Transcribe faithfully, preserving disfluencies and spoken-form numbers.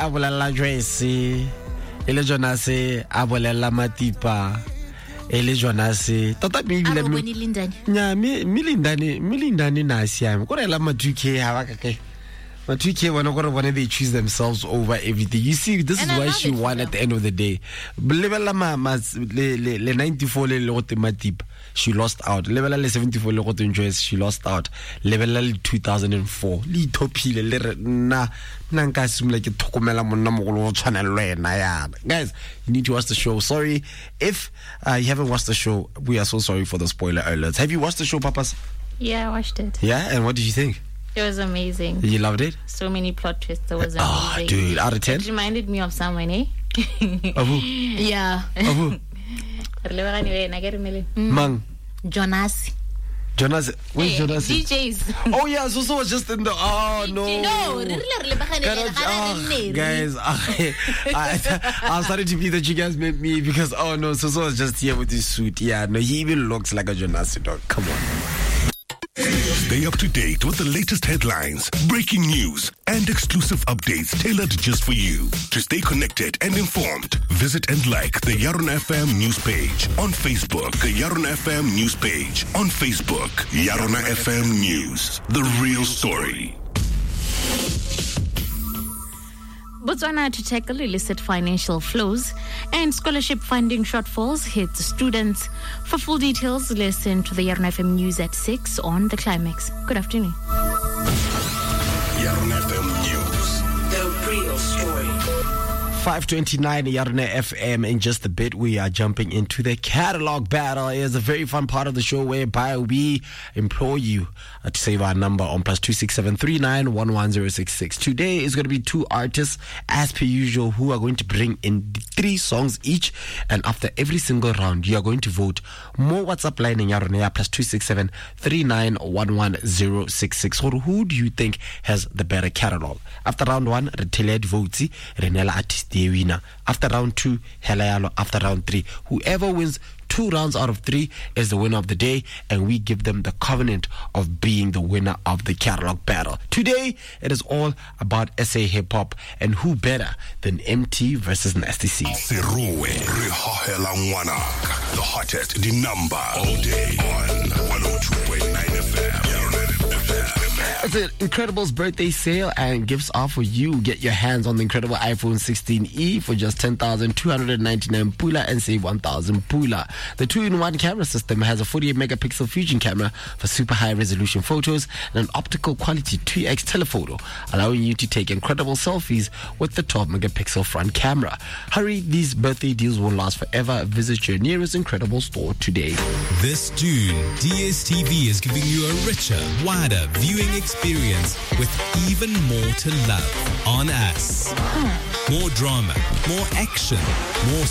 a bolella Joyce, ele Jonas a bolella Matipa, ele Jonas. Tota mi bile mi. Nya mi milindani milindani na siam. Ko rela matuke ha ba ka. But two K when they choose themselves over everything. You see, this and is I why she won at the end of the day. Le ninety-four le matip, she lost out. Le seventy-four le enjoys, she lost out. Le two thousand four, li topi le na nanka sim like tokomela monna mogolo channel na. Guys, you need to watch the show. Sorry if uh, you haven't watched the show. We are so sorry for the spoiler alerts. Have you watched the show, Papas? Yeah, I watched it. Yeah, and what did you think? It was amazing. You loved it? So many plot twists. It was amazing. Oh, dude, out of ten? It reminded me of someone, eh? Abu? Yeah. Abu? Mang? Jonas. Jonas? Where's hey, Jonas? D Js. Oh, yeah, so so was just in the... Oh, no. No. Oh, guys, I, I, I'm sorry to be that you guys met me because, oh, no, so so was just here with his suit. Yeah, no, he even looks like a Jonas dog. Come on. Stay up to date with the latest headlines, breaking news, and exclusive updates tailored just for you. To stay connected and informed, visit and like the Yarona F M news page on Facebook. The Yarona F M news page on Facebook. Yarona F M News, the real story. Botswana to tackle illicit financial flows and scholarship funding shortfalls hits students. For full details, listen to the Yarona F M News at six on The Climax. Good afternoon. Yarona F M News, the real story. five twenty-nine Yarona F M. In just a bit, we are jumping into the catalog battle. It is a very fun part of the show whereby we implore you uh, to save our number on plus two six seven three nine one one zero six six. Today is going to be two artists, as per usual, who are going to bring in three songs each. And after every single round, you are going to vote more WhatsApp line in Yarona plus two six seven three nine one one zero six six. Or who do you think has the better catalog? After round one, Reteled Votsi, Renela Artist winner. After round two, Helayalo. After round three, whoever wins two rounds out of three is the winner of the day, and we give them the covenant of being the winner of the catalog battle. Today, it is all about S A hip hop, and who better than M T versus Nasty C. Seruwe, Rihahela Ngwanak, the hottest, the number all day on one oh two point nine F M. It's an Incredibles birthday sale and gifts are for you. Get your hands on the incredible iPhone sixteen e for just ten thousand two hundred ninety-nine pula and save one thousand pula. The two-in-one camera system has a forty-eight megapixel fusion camera for super high resolution photos and an optical quality two x telephoto, allowing you to take incredible selfies with the twelve megapixel front camera. Hurry, these birthday deals won't last forever. Visit your nearest Incredible store today. This June, D S T V is giving you a richer, wider viewing experience with even more to love on us. More drama, more action, more